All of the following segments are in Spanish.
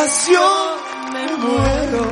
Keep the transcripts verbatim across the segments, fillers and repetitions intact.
pasión me muero.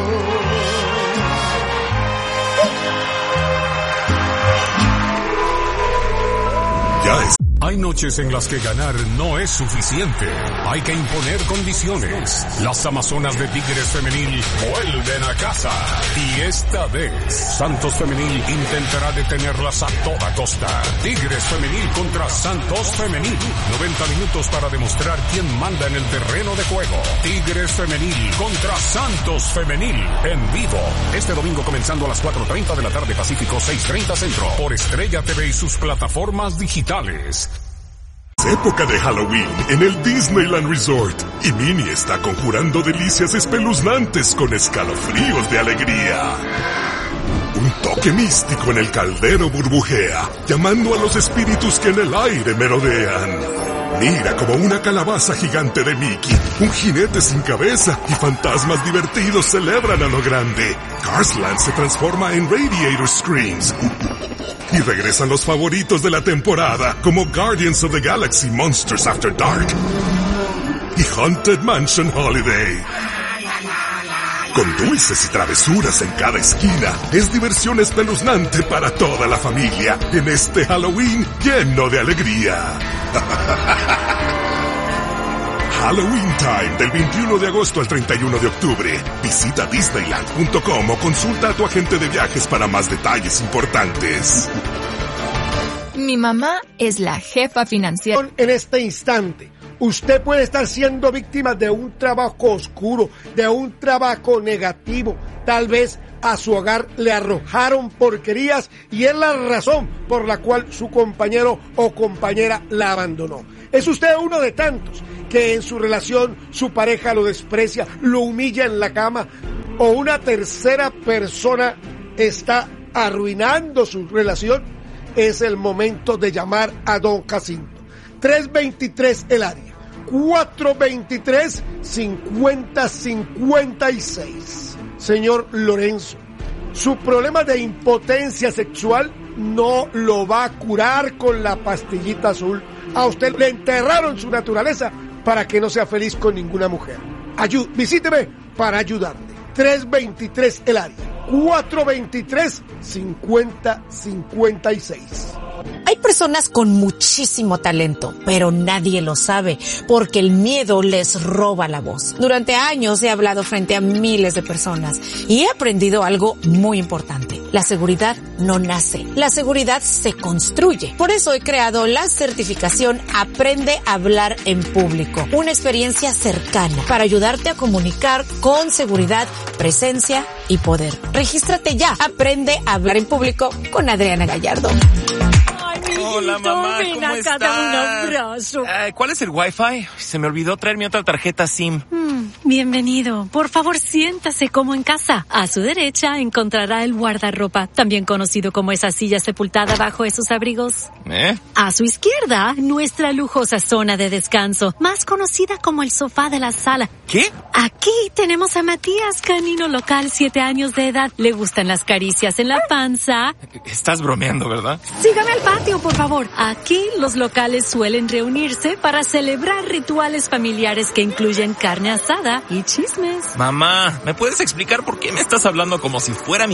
Ya es. Hay noches en las que ganar no es suficiente. Hay que imponer condiciones. Las Amazonas de Tigres Femenil vuelven a casa. Y esta vez, Santos Femenil intentará detenerlas a toda costa. Tigres Femenil contra Santos Femenil. noventa minutos para demostrar quién manda en el terreno de juego. Tigres Femenil contra Santos Femenil. En vivo. Este domingo comenzando a las cuatro treinta de la tarde Pacífico, seis treinta Centro. Por Estrella T V y sus plataformas digitales. Es época de Halloween en el Disneyland Resort y Minnie está conjurando delicias espeluznantes con escalofríos de alegría. Un toque místico en el caldero burbujea, llamando a los espíritus que en el aire merodean. Mira como una calabaza gigante de Mickey, un jinete sin cabeza y fantasmas divertidos celebran a lo grande. Carsland se transforma en Radiator Screams. Y regresan los favoritos de la temporada, como Guardians of the Galaxy Monsters After Dark y Haunted Mansion Holiday. Con dulces y travesuras en cada esquina, es diversión espeluznante para toda la familia en este Halloween lleno de alegría. Halloween Time del veintiuno de agosto al treinta y uno de octubre. Visita Disneyland punto com o consulta a tu agente de viajes para más detalles importantes. Mi mamá es la jefa financiera. En este instante, usted puede estar siendo víctima de un trabajo oscuro, de un trabajo negativo. Tal vez a su hogar le arrojaron porquerías y es la razón por la cual su compañero o compañera la abandonó. ¿Es usted uno de tantos que en su relación su pareja lo desprecia, lo humilla en la cama o una tercera persona está arruinando su relación? Es el momento de llamar a Don Jacinto. tres veintitrés el área, cuatro veintitrés, cincuenta cincuenta y seis. Señor Lorenzo, su problema de impotencia sexual no lo va a curar con la pastillita azul. A usted le enterraron su naturaleza para que no sea feliz con ninguna mujer. Ayú- visíteme para ayudarle. tres veintitrés el área, cuatro veintitrés, cincuenta cincuenta y seis. Hay personas con muchísimo talento, pero nadie lo sabe porque el miedo les roba la voz. Durante años he hablado frente a miles de personas y he aprendido algo muy importante. La seguridad no nace, la seguridad se construye. Por eso he creado la certificación Aprende a hablar en público, una experiencia cercana para ayudarte a comunicar con seguridad, presencia y poder. Regístrate ya. Aprende a hablar en público con Adriana Gallardo. Hola, mamá, ven ¿cómo acá, estás? dame un abrazo. Eh, ¿Cuál es el Wi-Fi? Se me olvidó traer mi otra tarjeta SIM. Mm, bienvenido. Por favor, siéntase como en casa. A su derecha encontrará el guardarropa, también conocido como esa silla sepultada bajo esos abrigos. ¿Eh? A su izquierda, nuestra lujosa zona de descanso, más conocida como el sofá de la sala. ¿Qué? Aquí tenemos a Matías, canino local, siete años de edad. Le gustan las caricias en la panza. Estás bromeando, ¿verdad? Sígame al patio, por favor. Aquí los locales suelen reunirse para celebrar rituales familiares que incluyen carne asada y chismes. Mamá, ¿me puedes explicar por qué me estás hablando como si fuera mi